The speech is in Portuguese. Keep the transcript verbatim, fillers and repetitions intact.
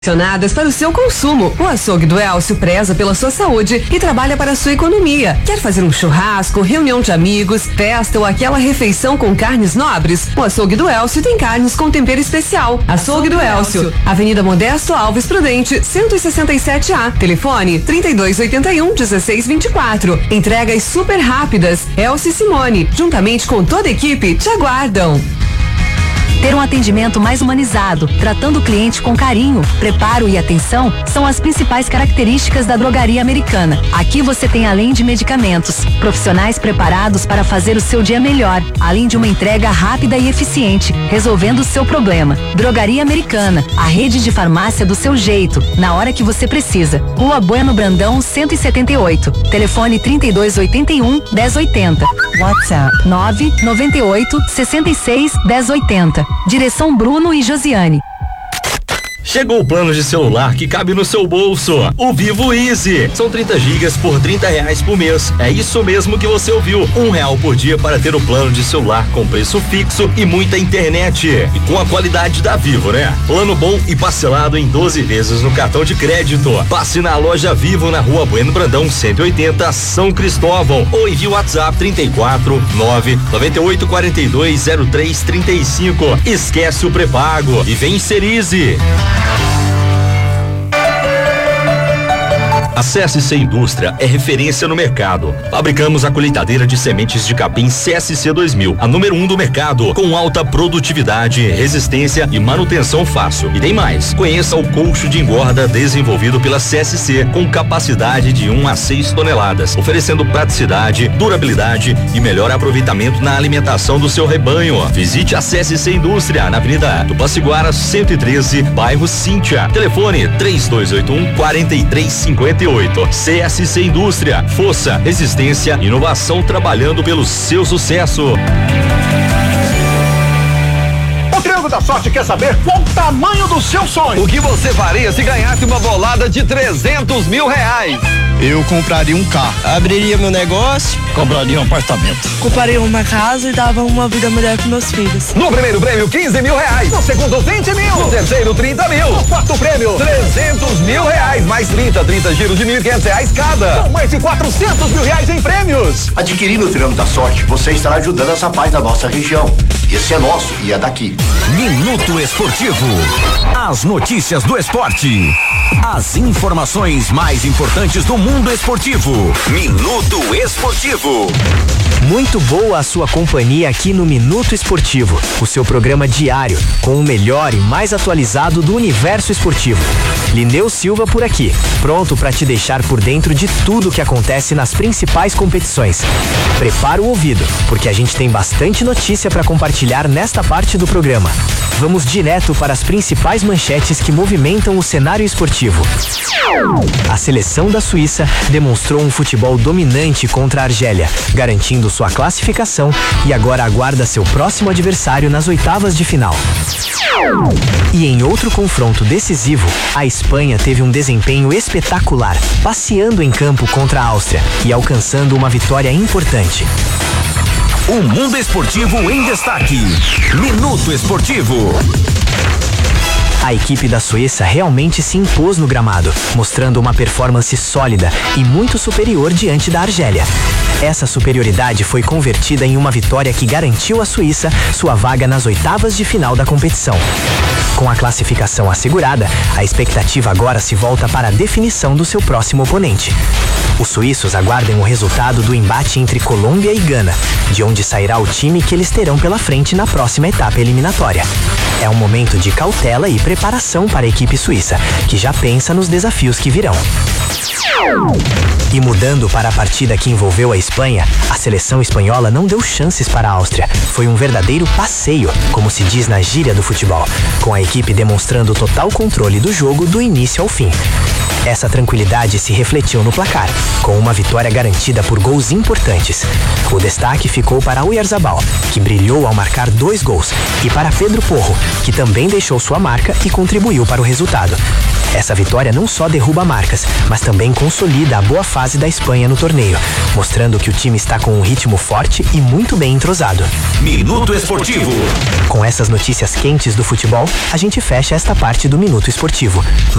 Direcionadas para o seu consumo. O Açougue do Elcio preza pela sua saúde e trabalha para a sua economia. Quer fazer um churrasco, reunião de amigos, festa ou aquela refeição com carnes nobres? O Açougue do Elcio tem carnes com tempero especial. Açougue do Elcio, Avenida Modesto Alves Prudente, cento e sessenta e sete A. Telefone trinta e dois oitenta e um, dezesseis vinte e quatro. Entregas super rápidas. Elcio e Simone, juntamente com toda a equipe, te aguardam. Ter um atendimento mais humanizado, tratando o cliente com carinho, preparo e atenção são as principais características da Drogaria Americana. Aqui você tem, além de medicamentos, profissionais preparados para fazer o seu dia melhor, além de uma entrega rápida e eficiente, resolvendo o seu problema. Drogaria Americana, a rede de farmácia do seu jeito, na hora que você precisa. Rua Bueno Brandão, cento e setenta e oito. Telefone trinta e dois oitenta e um, dez oitenta. WhatsApp nove nove oito, sessenta e seis, dez oitenta. Direção Bruno e Josiane. Chegou o plano de celular que cabe no seu bolso. O Vivo Easy. São trinta gigas por trinta reais por mês. É isso mesmo que você ouviu. Um real por dia para ter o plano de celular com preço fixo e muita internet. E com a qualidade da Vivo, né? Plano bom e parcelado em doze vezes no cartão de crédito. Passe na loja Vivo na Rua Bueno Brandão cento e oitenta, São Cristóvão. Ou envie o WhatsApp trinta e quatro, nove nove oito, quatro dois, zero três, trinta e cinco. Esquece o pré-pago e vem ser Easy. A C S C Indústria é referência no mercado. Fabricamos a colheitadeira de sementes de capim C S C dois mil, a número um do mercado, com alta produtividade, resistência e manutenção fácil. E tem mais. Conheça o colcho de engorda desenvolvido pela C S C, com capacidade de um a seis toneladas, oferecendo praticidade, durabilidade e melhor aproveitamento na alimentação do seu rebanho. Visite a C S C Indústria na Avenida Tupaciguara cento e treze, bairro Cíntia. Telefone três dois oito um, quatro três cinco oito. C S C Indústria, força, resistência, inovação trabalhando pelo seu sucesso. O Triângulo da Sorte quer saber qual o tamanho do seu sonho. O que você faria se ganhasse uma bolada de trezentos mil reais? Eu compraria um carro, abriria meu negócio, compraria um apartamento, compraria uma casa e dava uma vida melhor para meus filhos. No primeiro prêmio, quinze mil reais. No segundo, vinte mil. No terceiro, trinta mil. No quarto prêmio, trezentos mil reais. Mais trinta, trinta giros de mil e quinhentos reais cada. Com mais de quatrocentos mil reais em prêmios. Adquirindo o Triângulo da Sorte, você estará ajudando essa paz da nossa região. Esse é nosso e é daqui. Minuto Esportivo. As notícias do esporte. As informações mais importantes do mundo esportivo. Minuto Esportivo. Muito boa a sua companhia aqui no Minuto Esportivo, o seu programa diário com o melhor e mais atualizado do universo esportivo. Lineu Silva por aqui, pronto para te deixar por dentro de tudo que acontece nas principais competições. Prepara o ouvido, porque a gente tem bastante notícia para compartilhar nesta parte do programa. Vamos direto para as principais manchetes que movimentam o cenário esportivo. A seleção da Suíça demonstrou um futebol dominante contra a Argélia, garantindo sua classificação e agora aguarda seu próximo adversário nas oitavas de final. E em outro confronto decisivo, a Espanha teve um desempenho espetacular, passeando em campo contra a Áustria e alcançando uma vitória importante. O mundo esportivo em destaque. Minuto Esportivo. A equipe da Suíça realmente se impôs no gramado, mostrando uma performance sólida e muito superior diante da Argélia. Essa superioridade foi convertida em uma vitória que garantiu à Suíça sua vaga nas oitavas de final da competição. Com a classificação assegurada, a expectativa agora se volta para a definição do seu próximo oponente. Os suíços aguardam o resultado do embate entre Colômbia e Gana, de onde sairá o time que eles terão pela frente na próxima etapa eliminatória. É um momento de cautela e preparação para a equipe suíça, que já pensa nos desafios que virão. E mudando para a partida que envolveu a Espanha, a seleção espanhola não deu chances para a Áustria. Foi um verdadeiro passeio, como se diz na gíria do futebol, com a equipe demonstrando total controle do jogo do início ao fim. Essa tranquilidade se refletiu no placar, com uma vitória garantida por gols importantes. O destaque ficou para Oyarzabal, que brilhou ao marcar dois gols, e para Pedro Porro, que também deixou sua marca e contribuiu para o resultado. Essa vitória não só derruba marcas, mas também consolida a boa fase da Espanha no torneio, mostrando que o time está com um ritmo forte e muito bem entrosado. Minuto Esportivo. Com essas notícias quentes do futebol, a gente fecha esta parte do Minuto Esportivo.